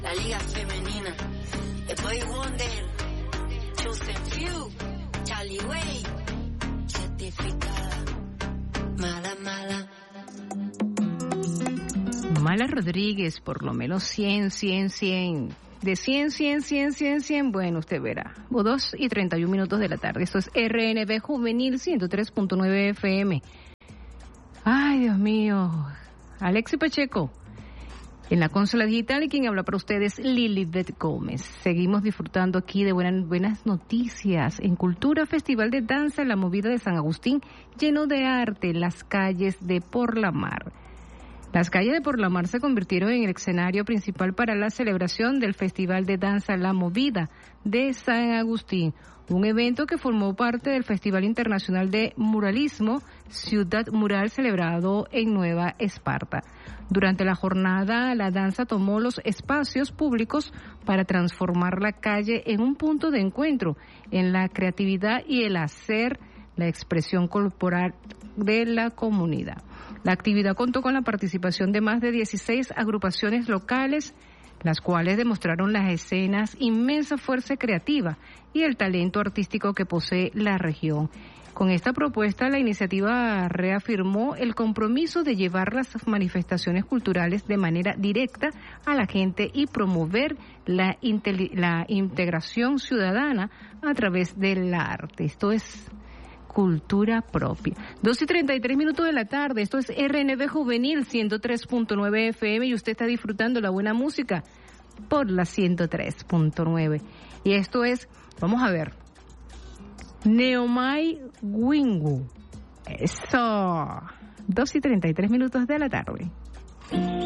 la liga femenina, The Boy Wonder, Chosen Few, Charlie Way, certificada, mala, mala. Mala Rodríguez, por lo menos 100. De 100, bueno, usted verá. 2:31 de la tarde. Esto es RNB Juvenil 103.9 FM. Ay, Dios mío. Alexi Pacheco, en la consola digital, y quien habla para ustedes, Lilibet Gómez. Seguimos disfrutando aquí de buenas noticias. En Cultura, Festival de Danza, la movida de San Agustín, lleno de arte, las calles de Por la Mar. Las calles de Por la Mar se convirtieron en el escenario principal para la celebración del Festival de Danza La Movida de San Agustín, un evento que formó parte del Festival Internacional de Muralismo Ciudad Mural, celebrado en Nueva Esparta. Durante la jornada, la danza tomó los espacios públicos para transformar la calle en un punto de encuentro en la creatividad y el hacer, la expresión corporal de la comunidad. La actividad contó con la participación de más de 16 agrupaciones locales, las cuales demostraron las escenas, inmensa fuerza creativa y el talento artístico que posee la región. Con esta propuesta, la iniciativa reafirmó el compromiso de llevar las manifestaciones culturales de manera directa a la gente y promover la integración ciudadana a través del arte. Esto es cultura propia. 2:33 de la tarde. Esto es RNB Juvenil 103.9 FM y usted está disfrutando la buena música por la 103.9. Y esto es, vamos a ver, Neomai Wingu. Eso. 2:33 de la tarde.